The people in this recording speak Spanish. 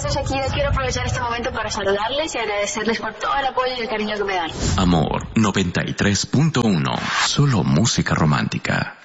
soy Shakira, quiero aprovechar este momento para saludarles y agradecerles por todo el apoyo y el cariño que me dan. Amor 93.1, solo música romántica.